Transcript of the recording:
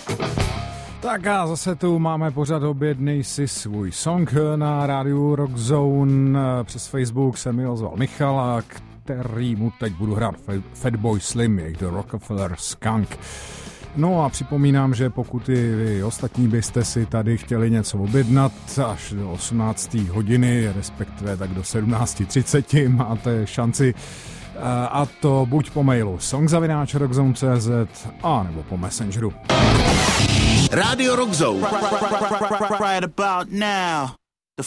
Tak a zase tu máme pořad Objednej si svůj song na rádiu Rock Zone. Přes Facebook se mi ozval Michal, který mu teď budu hrát Fatboy Slim, jejich The Rockefeller Skunk. No a připomínám, že pokud i vy ostatní byste si tady chtěli něco objednat až do 18. hodiny, respektive tak do 17:30 máte šanci, a to buď po mailu song@rockzone.cz a nebo po Messengeru. Radio Rock Zone right about now.